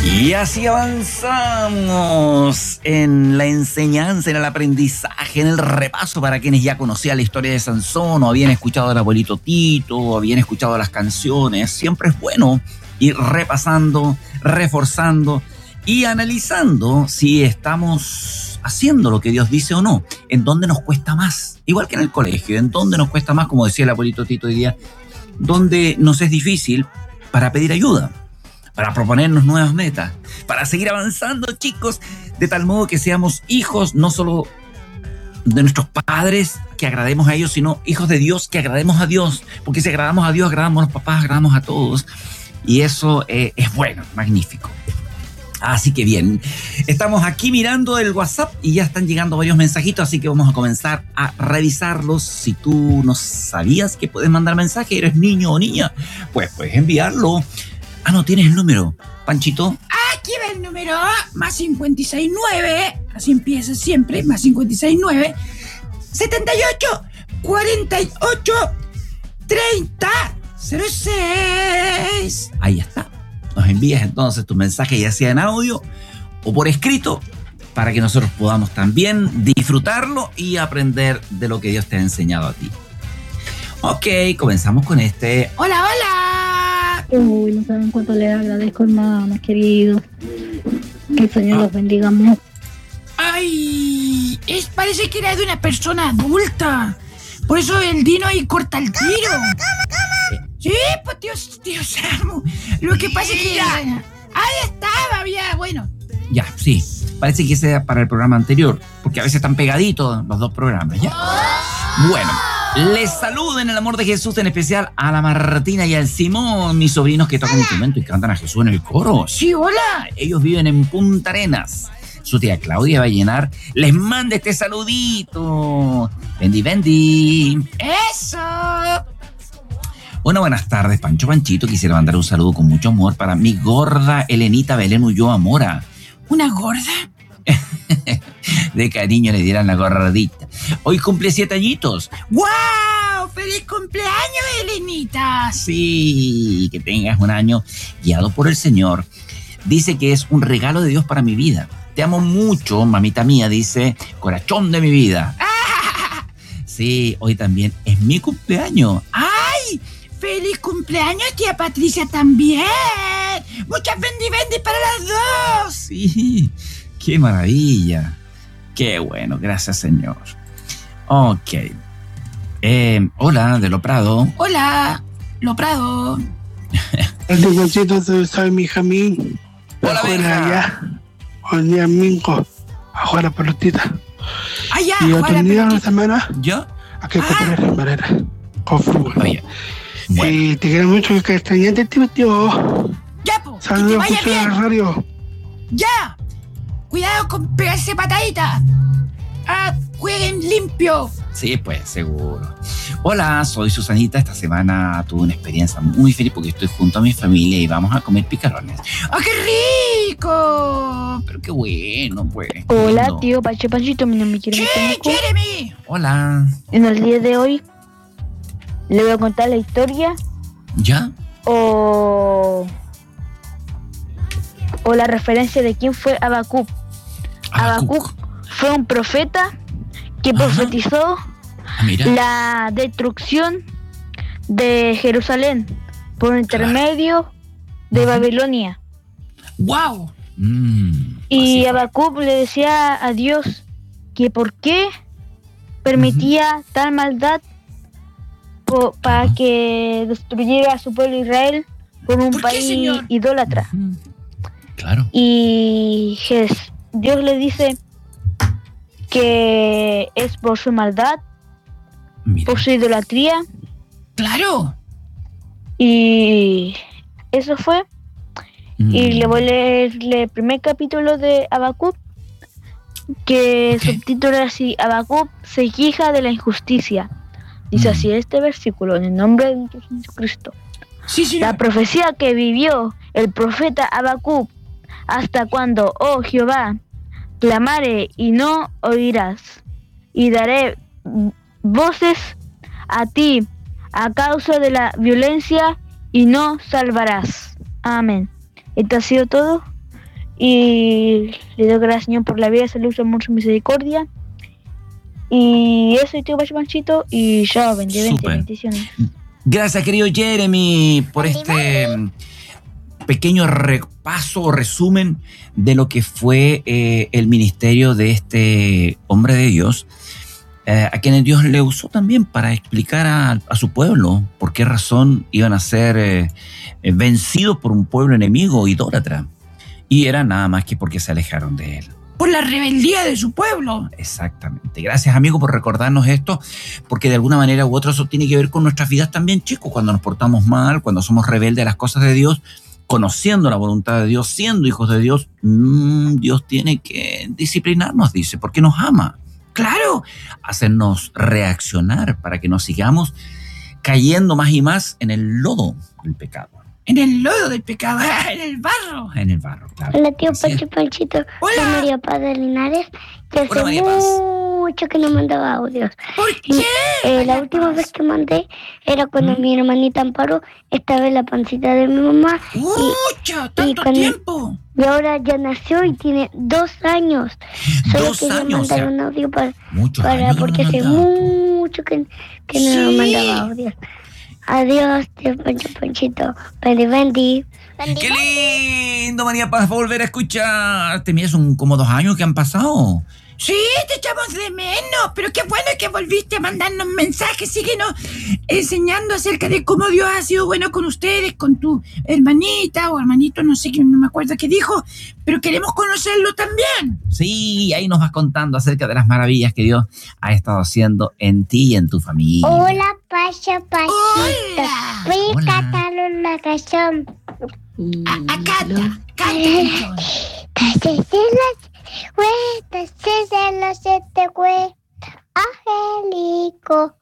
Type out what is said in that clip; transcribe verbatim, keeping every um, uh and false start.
Y así avanzamos en la enseñanza, en el aprendizaje, en el repaso para quienes ya conocían la historia de Sansón o habían escuchado al abuelito Tito o habían escuchado las canciones. Siempre es bueno ir repasando, reforzando y analizando si estamos haciendo lo que Dios dice o no, en dónde nos cuesta más, igual que en el colegio, en dónde nos cuesta más, como decía el abuelito Tito hoy día, dónde nos es difícil para pedir ayuda, para proponernos nuevas metas, para seguir avanzando, chicos, de tal modo que seamos hijos no solo de nuestros padres, que agrademos a ellos, sino hijos de Dios, que agrademos a Dios, porque si agradamos a Dios, agradamos a los papás, agradamos a todos, y eso eh, es bueno, magnífico. Así que bien, estamos aquí mirando el WhatsApp y ya están llegando varios mensajitos, así que vamos a comenzar a revisarlos. Si tú no sabías que puedes mandar mensaje, eres niño o niña, pues puedes enviarlo. Ah, no, tienes el número, Panchito. Aquí va el número, más cincuenta y seis nueve, así empieza siempre, más cincuenta y seis nueve, setenta y ocho, cuarenta y ocho, treinta, cero seis. Ahí está. Nos envías entonces tu mensaje, ya sea en audio o por escrito, para que nosotros podamos también disfrutarlo y aprender de lo que Dios te ha enseñado a ti. Ok, comenzamos con este. ¡Hola, hola! Uy, no saben cuánto les agradezco, hermanos queridos. Que el Señor ah. los bendiga mucho. ¡Ay! Es, parece que era de una persona adulta. Por eso el Dino ahí corta el tiro. ¿Cómo, cómo, cómo? Sí, pues Dios, Dios Samu. Lo que pasa es que ya, ahí estaba, ya, bueno. Ya, sí. Parece que ese era para el programa anterior, porque a veces están pegaditos los dos programas, ¿ya? Bueno, les saludo en el amor de Jesús, en especial a la Martina y al Simón, mis sobrinos que tocan instrumento y cantan a Jesús en el coro. Sí, hola. Ellos viven en Punta Arenas. Su tía Claudia va a llenar. Les manda este saludito. Bendi, bendi. ¡Eso! Bueno, buenas tardes, Pancho Panchito. Quisiera mandar un saludo con mucho amor para mi gorda Elenita Belén Ulloa Mora. ¿Una gorda? De cariño le dieran la gordita. Hoy cumple siete añitos. ¡Wow! ¡Feliz cumpleaños, Elenita! Sí, que tengas un año guiado por el Señor. Dice que es un regalo de Dios para mi vida. Te amo mucho, mamita mía, dice, corazón de mi vida. ¡Ah! Sí, hoy también es mi cumpleaños. ¡Ay! ¡Feliz cumpleaños, tía Patricia, también! ¡Muchas bendi bendi para las dos! Sí, qué maravilla. Qué bueno, gracias, Señor. Ok. Eh, hola, de Lo Prado. Hola, Lo Prado. El negocito soy mi jamín. Hola, Benja. Allá. Hoy día mingo. A jugar a pelotita. Allá, y otro día de la semana. ¿Yo? A que Ah. correr en barrera. Con fútbol. Oye. Bueno. Y te quiero mucho, que extrañante, tío, tío. Ya, po, que te Saludos, vaya escucho la bien. radio. Ya. Cuidado con pegarse patadita. Ah, jueguen limpio. Sí, pues, seguro. Hola, soy Susanita. Esta semana tuve una experiencia muy feliz porque estoy junto a mi familia y vamos a comer picarones. ¡Ah, qué rico! Pero qué bueno, pues. Hola, lindo. tío Pancho Panchito, mi nombre es ¡Sí, Jeremy Temuco. Jeremy! Hola. En el día de hoy le voy a contar la historia ¿Ya? o, o la referencia de quién fue Habacuc. Habacuc fue un profeta que Ajá. profetizó Ah, mira. la destrucción de Jerusalén por intermedio de Ajá. Babilonia. ¡Wow! Mm, Y así fue. Habacuc le decía a Dios que por qué permitía tal maldad po- para Ajá. que destruyera a su pueblo Israel por un ¿Por qué, país señor? idólatra. Ujú. Claro. Y Jes- Dios le dice que es por su maldad, Mira. por su idolatría, ¡Claro! y eso fue. Mm. Y le voy a leer el primer capítulo de Habacuc, que Ok. subtitula así: Habacuc se queja de la injusticia. Dice Mm. así este versículo, en el nombre de nuestro Jesucristo. Sí, La señor. profecía que vivió el profeta Habacuc, hasta cuando, oh Jehová, clamaré y no oirás, y daré voces a ti a causa de la violencia y no salvarás. Amén. Esto ha sido todo. Y le doy gracias, Señor, por la vida, salud, amor, su misericordia. Y eso, y tío Panchito, y ya, bendiciones. Gracias, querido Jeremy, por este pequeño repaso o resumen de lo que fue eh, el ministerio de este hombre de Dios, eh, a quien Dios le usó también para explicar a, a su pueblo por qué razón iban a ser eh, vencidos por un pueblo enemigo, idólatra. Y era nada más que porque se alejaron de él. Por la rebeldía de su pueblo. Exactamente. Gracias, amigo, por recordarnos esto, porque de alguna manera u otra eso tiene que ver con nuestras vidas también, chicos. Cuando nos portamos mal, cuando somos rebeldes a las cosas de Dios, conociendo la voluntad de Dios, siendo hijos de Dios, mmm, Dios tiene que disciplinarnos, dice, porque nos ama. Claro. Hacernos reaccionar para que no sigamos cayendo más y más en el lodo del pecado. En el lodo del pecado, en el barro. En el barro, claro. Hola, tío Pancho Panchito. Hola. Soy María Paz de Linares. Que hace María Paz. mucho que no mandaba audios. ¿Por qué? Eh, la última Paz. vez que mandé era cuando ¿Mm? mi hermanita Amparo estaba en la pancita de mi mamá. ¡Mucho! ¡Tanto con- tiempo! Y ahora ya nació y tiene dos años. Solo Dos quería años, mandar o sea, un audio para, Muchos para años porque no hace mandaba. mucho que, que no Sí. mandaba audios. Adiós, tío Pancho Panchito. Bendi, bendi. ¡Qué lindo, María Paz, volver a escucharte! Mira, son como dos años que han pasado. Sí, te echamos de menos, pero qué bueno que volviste a mandarnos mensajes, síguenos enseñando acerca de cómo Dios ha sido bueno con ustedes, con tu hermanita o hermanito, no sé, no me acuerdo qué dijo, pero queremos conocerlo también. Sí, ahí nos vas contando acerca de las maravillas que Dios ha estado haciendo en ti y en tu familia. Hola, Pacho Pachito. Hola. Voy a Hola. cantar una canción. A- Acata, canta. Casi se las vueltas, se las siete güey. Angélico,